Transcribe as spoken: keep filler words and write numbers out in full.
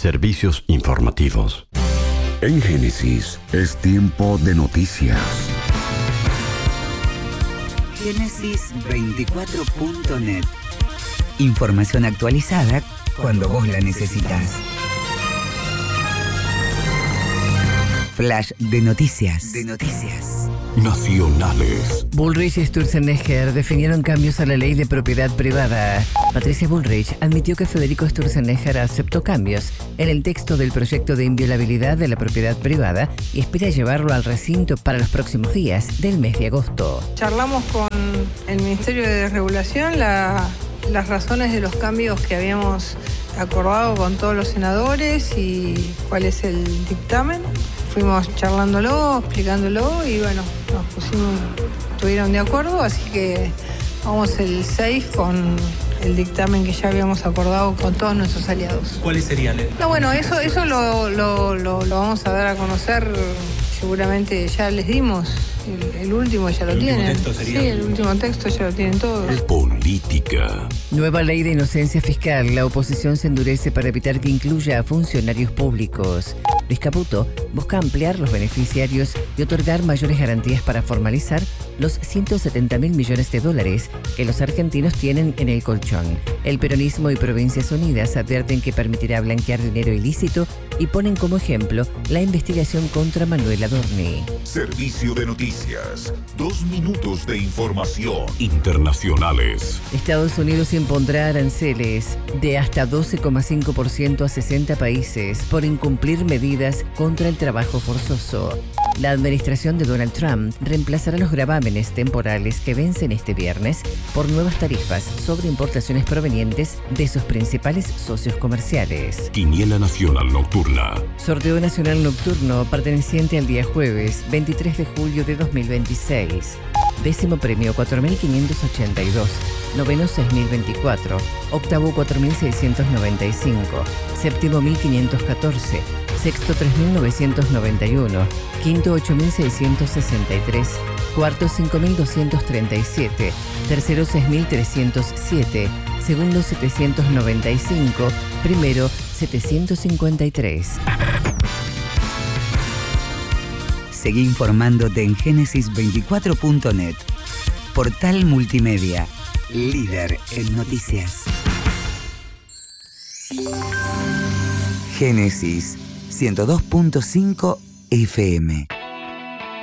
servicios informativos. En Génesis es tiempo de noticias. Génesis veinticuatro punto net. Información actualizada cuando vos la necesitas. Flash de noticias. De noticias. Nacionales. Bullrich y Sturzenegger definieron cambios a la ley de propiedad privada. Patricia Bullrich admitió que Federico Sturzenegger aceptó cambios en el texto del proyecto de inviolabilidad de la propiedad privada y espera llevarlo al recinto para los próximos días del mes de agosto. Charlamos con el Ministerio de Desregulación la, las razones de los cambios que habíamos acordado con todos los senadores y cuál es el dictamen. Fuimos charlándolo, explicándolo y bueno, nos pusimos, estuvieron de acuerdo, así que vamos el seis con el dictamen que ya habíamos acordado con todos nuestros aliados. ¿Cuáles serían? No, bueno, eso, eso lo, lo, lo, lo vamos a dar a conocer, seguramente ya les dimos. El, el último ya lo tienen. Sí, el último texto ya lo tienen todos. Política. Nueva ley de inocencia fiscal. La oposición se endurece para evitar que incluya a funcionarios públicos. Luis Caputo busca ampliar los beneficiarios y otorgar mayores garantías para formalizar los ciento setenta mil millones de dólares que los argentinos tienen en el colchón. El peronismo y Provincias Unidas advierten que permitirá blanquear dinero ilícito y ponen como ejemplo la investigación contra Manuel Adorni. Servicio de noticias. Dos minutos de información. Internacionales. Estados Unidos impondrá aranceles de hasta doce coma cinco por ciento a sesenta países por incumplir medidas contra el trabajo forzoso. La administración de Donald Trump reemplazará los gravámenes temporales que vencen este viernes por nuevas tarifas sobre importaciones provenientes de sus principales socios comerciales. Quiniela Nacional Nocturna. Sorteo nacional nocturno perteneciente al día jueves veintitrés de julio de dos mil veintiséis. Décimo premio cuatro mil quinientos ochenta y dos. Noveno seis mil veinticuatro. Octavo cuatro mil seiscientos noventa y cinco. Séptimo mil quinientos catorce. Sexto tres mil novecientos noventa y uno. Quinto ocho mil seiscientos sesenta y tres. Cuarto cinco mil doscientos treinta y siete. Tercero seis mil trescientos siete. Segundo setecientos noventa y cinco. Primero setecientos cincuenta y tres. Seguí informándote en Génesis veinticuatro punto net. Portal multimedia. Líder en noticias. Génesis ciento dos punto cinco F M.